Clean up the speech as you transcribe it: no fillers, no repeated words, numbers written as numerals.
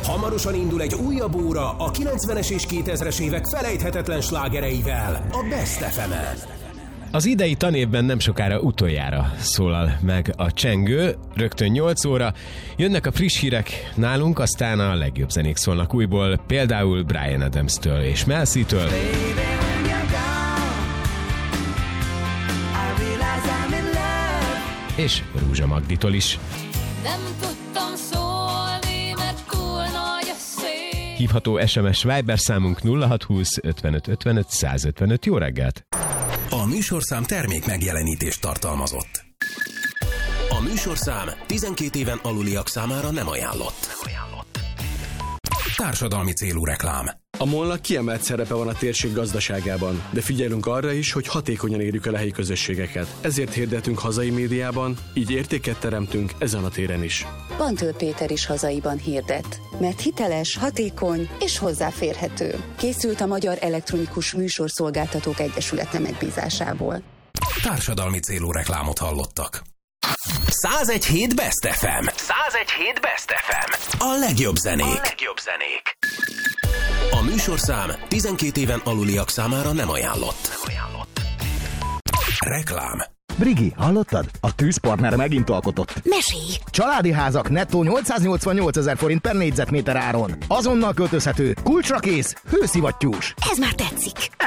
Hamarosan indul egy újabb óra a 90-es és 2000-es évek felejthetetlen slágereivel, a Best FM-en. Az idei tanévben nem sokára utoljára szólal meg a csengő, rögtön 8 óra. Jönnek a friss hírek nálunk, aztán a legjobb zenék szólnak újból, például Bryan Adams-től és Mel C-től. És Rúzsa Magditól is. Nem tudtam szólni, mert túl nagy a szél. Hívható SMS Viber számunk 0620 55 55 155. Jó reggelt! A műsorszám termék megjelenítést tartalmazott. A műsorszám 12 éven aluliak számára nem ajánlott. Társadalmi célú reklám. A MOL-nak kiemelt szerepe van a térség gazdaságában, de figyelünk arra is, hogy hatékonyan érjük el a helyi közösségeket. Ezért hirdetünk hazai médiában, így értéket teremtünk ezen a téren is. Bantől Péter is hazaiban hirdet, mert hiteles, hatékony és hozzáférhető. Készült a Magyar Elektronikus Műsorszolgáltatók Egyesülete megbízásából. Társadalmi célú reklámot hallottak. 101.7 Best FM. 101.7 Best FM. A legjobb zenék. A műsorszám 12 éven aluliak számára nem ajánlott. Reklám. Brigi, hallottad? A tűzpartner megint alkotott. Mesélj! Családi házak nettó 888 000 forint per négyzetméter áron. Azonnal költözhető, kulcsra kész, hőszivattyús. Ez már tetszik.